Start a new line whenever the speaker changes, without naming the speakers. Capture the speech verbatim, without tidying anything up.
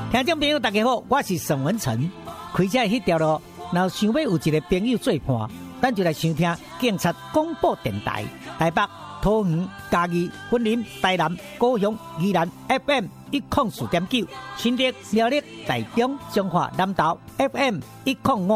听众朋友大家好，我是沈文成。开车迄条路，若想要有一个朋友做伴，咱就来收听警察广播电台台北、桃园、嘉义、云林、台南、高雄、宜兰 F M 一零四点九，新竹、苗栗、台中、彰化、南投 F M 一零五